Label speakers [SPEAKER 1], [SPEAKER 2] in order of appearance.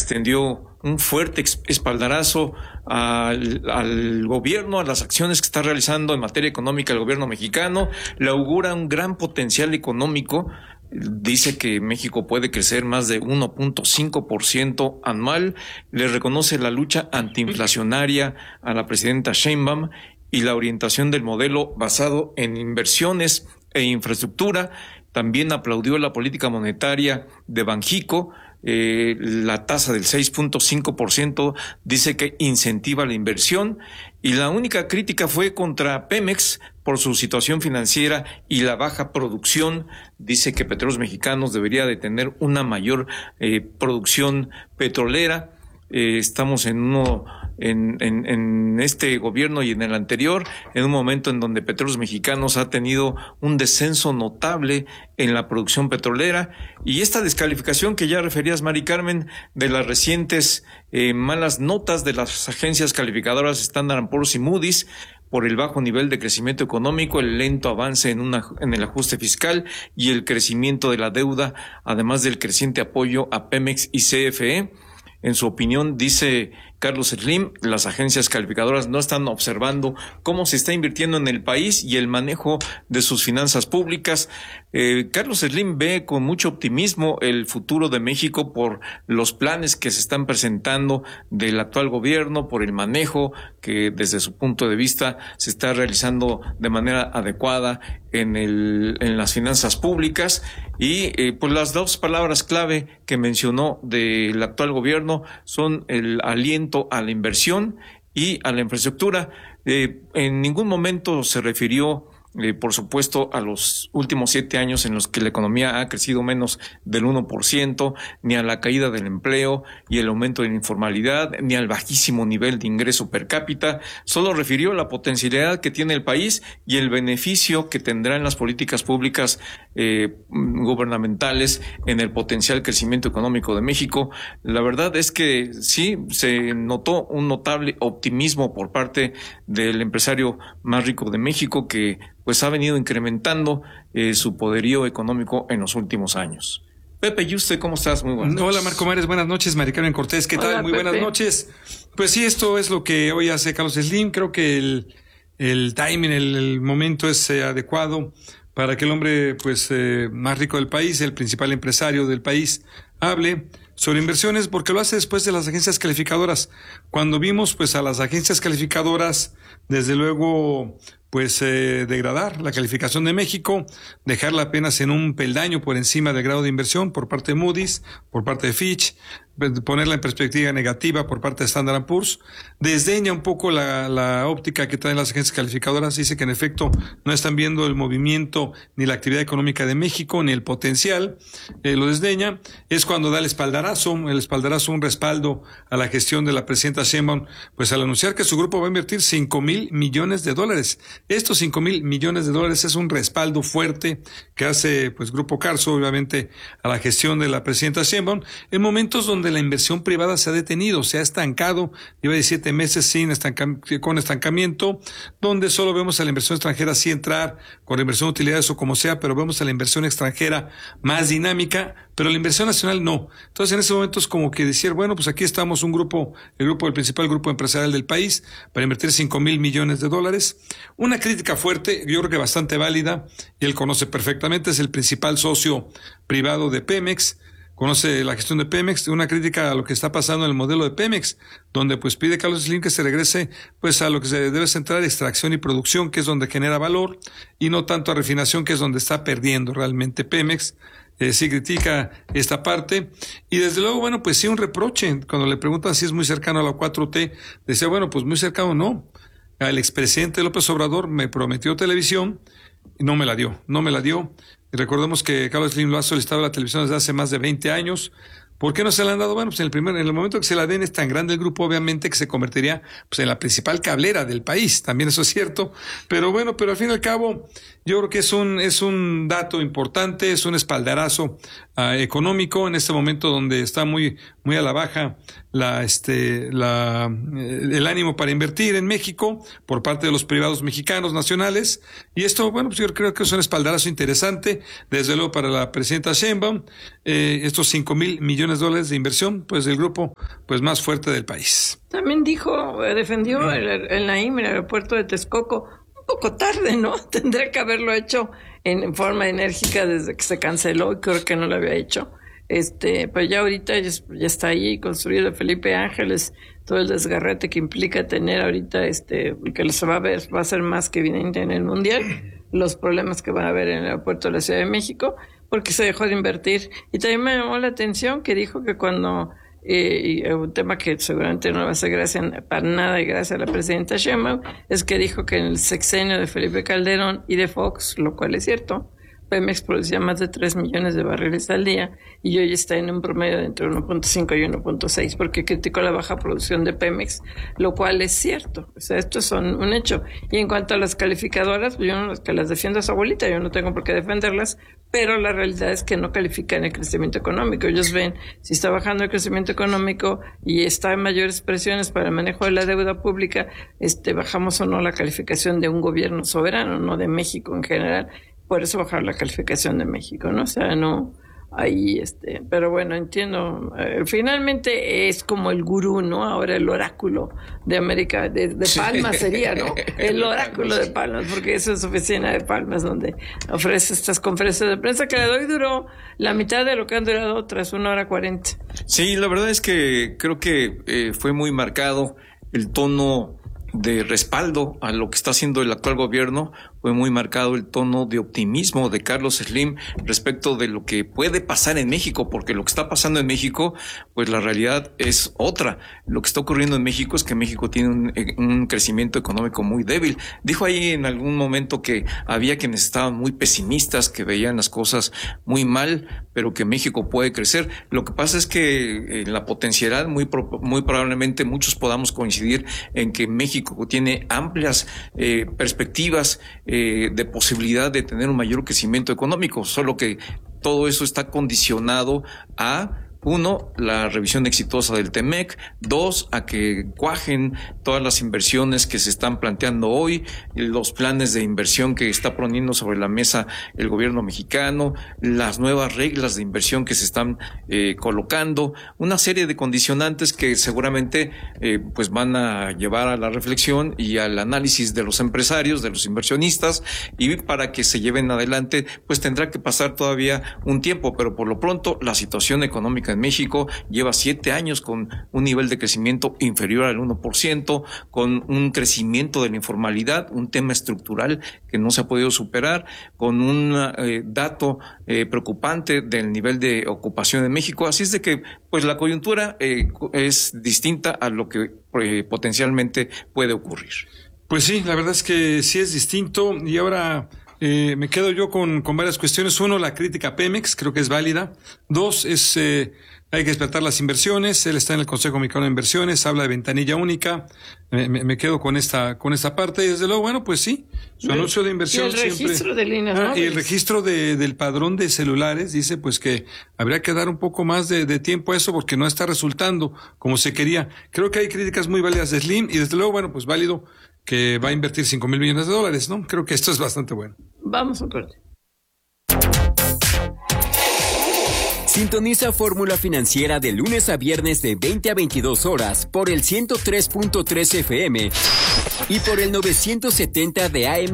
[SPEAKER 1] extendió un fuerte espaldarazo al gobierno, a las acciones que está realizando en materia económica el gobierno mexicano. Le augura un gran potencial económico. Dice que México puede crecer más de 1.5% anual. Le reconoce la lucha antiinflacionaria a la presidenta Sheinbaum y la orientación del modelo basado en inversiones e infraestructura. También aplaudió la política monetaria de Banjico. La tasa del 6.5% dice que incentiva la inversión, y la única crítica fue contra Pemex por su situación financiera y la baja producción. Dice que Petróleos Mexicanos debería de tener una mayor producción petrolera. Estamos en este gobierno y en el anterior, en un momento en donde Petróleos Mexicanos ha tenido un descenso notable en la producción petrolera, y esta descalificación que ya referías, Mari Carmen, de las recientes malas notas de las agencias calificadoras Standard & Poor's y Moody's por el bajo nivel de crecimiento económico, el lento avance en el ajuste fiscal y el crecimiento de la deuda, además del creciente apoyo a Pemex y CFE. En su opinión, dice Carlos Slim, las agencias calificadoras no están observando cómo se está invirtiendo en el país y el manejo de sus finanzas públicas. Carlos Slim ve con mucho optimismo el futuro de México por los planes que se están presentando del actual gobierno, por el manejo que desde su punto de vista se está realizando de manera adecuada en las finanzas públicas. Y pues las dos palabras clave que mencionó del actual gobierno son el aliento a la inversión y a la infraestructura. En ningún momento se refirió, por supuesto, a los últimos 7 años en los que la economía ha crecido menos del 1%, ni a la caída del empleo y el aumento de la informalidad, ni al bajísimo nivel de ingreso per cápita. Solo refirió la potencialidad que tiene el país y el beneficio que tendrán las políticas públicas gubernamentales en el potencial crecimiento económico de México. La verdad es que sí, se notó un notable optimismo por parte del empresario más rico de México, que pues ha venido incrementando su poderío económico en los últimos años. Pepe, ¿y usted cómo estás? Muy buenas noches.
[SPEAKER 2] Hola, Marco Mares, buenas noches. Mari Carmen Cortés, ¿qué tal?
[SPEAKER 3] Hola,
[SPEAKER 2] muy
[SPEAKER 3] Pepe.
[SPEAKER 2] buenas noches. Pues sí, esto es lo que hoy hace Carlos Slim. Creo que el timing, el momento es adecuado para que el hombre pues más rico del país, el principal empresario del país, hable sobre inversiones, porque lo hace después de las agencias calificadoras. Cuando vimos pues a las agencias calificadoras, desde luego pues degradar la calificación de México, dejarla apenas en un peldaño por encima del grado de inversión por parte de Moody's, por parte de Fitch, ponerla en perspectiva negativa por parte de Standard & Poor's, desdeña un poco la óptica que traen las agencias calificadoras. Dice que en efecto no están viendo el movimiento ni la actividad económica de México ni el potencial, lo desdeña. Es cuando da el espaldarazo, un respaldo a la gestión de la presidenta Sheinbaum, pues al anunciar que su grupo va a invertir $5,000 millones. Estos $5,000 millones es un respaldo fuerte que hace pues Grupo Carso, obviamente, a la gestión de la presidenta Sheinbaum, en momentos donde la inversión privada se ha detenido, se ha estancado, lleva 17 meses con estancamiento, donde solo vemos a la inversión extranjera sí entrar, con la inversión de utilidades o como sea, pero vemos a la inversión extranjera más dinámica, pero la inversión nacional no. Entonces en ese momento es como que decir, bueno, pues aquí estamos el principal grupo empresarial del país, para invertir $5,000 millones. Una crítica fuerte, yo creo que bastante válida, y él conoce perfectamente, es el principal socio privado de Pemex, conoce la gestión de Pemex, una crítica a lo que está pasando en el modelo de Pemex, donde pues pide Carlos Slim que se regrese pues a lo que se debe centrar, extracción y producción, que es donde genera valor, y no tanto a refinación, que es donde está perdiendo realmente Pemex. Sí critica esta parte, y desde luego, bueno, pues sí un reproche, cuando le preguntan si es muy cercano a la 4T, decía, bueno, pues muy cercano no. El expresidente López Obrador me prometió televisión y no me la dio. Y recordemos que Carlos Slim lo ha solicitado a la televisión desde hace más de 20 años. ¿Por qué no se la han dado? Bueno, pues en el momento que se la den es tan grande el grupo, obviamente, que se convertiría pues en la principal cablera del país. También eso es cierto. Pero bueno, pero al fin y al cabo, Yo creo que es un dato importante, es un espaldarazo económico en este momento donde está muy a la baja el ánimo para invertir en México por parte de los privados mexicanos nacionales. Y esto, bueno, pues yo creo que es un espaldarazo interesante, desde luego para la presidenta Sheinbaum, estos $5,000 millones de inversión, pues del grupo pues más fuerte del país.
[SPEAKER 3] También defendió el Naim, el aeropuerto de Texcoco, un poco tarde, ¿no? Tendría que haberlo hecho en forma enérgica desde que se canceló, y creo que no lo había hecho. Pero ya ahorita ya está ahí construido Felipe Ángeles, todo el desgarrete que implica tener ahorita, que se va a ser más que evidente en el Mundial, los problemas que van a haber en el aeropuerto de la Ciudad de México, porque se dejó de invertir. Y también me llamó la atención que dijo que cuando un tema que seguramente no va a ser para nada y gracias a la presidenta Sheinbaum, es que dijo que en el sexenio de Felipe Calderón y de Fox, lo cual es cierto, Pemex producía más de 3 millones de barriles al día y hoy está en un promedio de entre 1.5 y 1.6, porque criticó la baja producción de Pemex, lo cual es cierto. O sea, esto es un hecho. Y en cuanto a las calificadoras, pues yo no que las defiendo a su abuelita, yo no tengo por qué defenderlas, pero la realidad es que no califican el crecimiento económico. Ellos ven si está bajando el crecimiento económico y está en mayores presiones para el manejo de la deuda pública, bajamos o no la calificación de un gobierno soberano, no de México en general. Por eso bajar la calificación de México, ¿no? O sea, no, ahí, pero bueno, entiendo. Finalmente es como el gurú, ¿no? Ahora el oráculo de América, de Palmas sería, ¿no? El oráculo de Palmas, porque eso es oficina de Palmas, donde ofrece estas conferencias de prensa que duró la mitad de lo que han durado otras, 1:40.
[SPEAKER 1] Sí, la verdad es que creo que fue muy marcado el tono de respaldo a lo que está haciendo el actual gobierno. Fue muy marcado el tono de optimismo de Carlos Slim respecto de lo que puede pasar en México, porque lo que está pasando en México, pues la realidad es otra. Lo que está ocurriendo en México es que México tiene un crecimiento económico muy débil. Dijo ahí en algún momento que había quienes estaban muy pesimistas, que veían las cosas muy mal, pero que México puede crecer. Lo que pasa es que en la potencialidad muy probablemente muchos podamos coincidir en que México tiene amplias perspectivas de posibilidad de tener un mayor crecimiento económico, solo que todo eso está condicionado a 1, la revisión exitosa del TEMEC, 2, a que cuajen todas las inversiones que se están planteando hoy, los planes de inversión que está poniendo sobre la mesa el gobierno mexicano, las nuevas reglas de inversión que se están colocando, una serie de condicionantes que seguramente pues van a llevar a la reflexión y al análisis de los empresarios, de los inversionistas, y para que se lleven adelante pues tendrá que pasar todavía un tiempo, pero por lo pronto la situación económica en México lleva 7 años con un nivel de crecimiento inferior al 1%, con un crecimiento de la informalidad, un tema estructural que no se ha podido superar, con un dato preocupante del nivel de ocupación en México. Así es de que pues la coyuntura es distinta a lo que potencialmente puede ocurrir.
[SPEAKER 2] Pues sí, la verdad es que sí es distinto, y ahora me quedo yo con varias cuestiones. 1, la crítica a Pemex, creo que es válida. 2, hay que despertar las inversiones. Él está en el Consejo Mexicano de Inversiones, habla de ventanilla única. Me quedo con esta parte, y desde luego, bueno, pues sí, su anuncio de inversión
[SPEAKER 3] siempre. Y el registro de líneas móviles.
[SPEAKER 2] Y el registro del padrón de celulares, dice pues que habría que dar un poco más de tiempo a eso porque no está resultando como se quería. Creo que hay críticas muy válidas de Slim, y desde luego, bueno, pues válido que va a invertir $5,000 millones, ¿no? Creo que esto es bastante bueno.
[SPEAKER 3] Vamos a corte.
[SPEAKER 4] Sintoniza Fórmula Financiera de lunes a viernes de 20 a 22 horas por el 103.3 FM y por el 970 de AM